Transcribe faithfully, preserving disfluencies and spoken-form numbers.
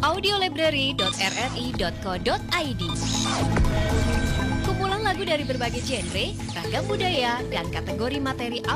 audiolibrary dot r r i dot co dot i d. Kumpulan lagu dari berbagai genre, ragam budaya, dan kategori materi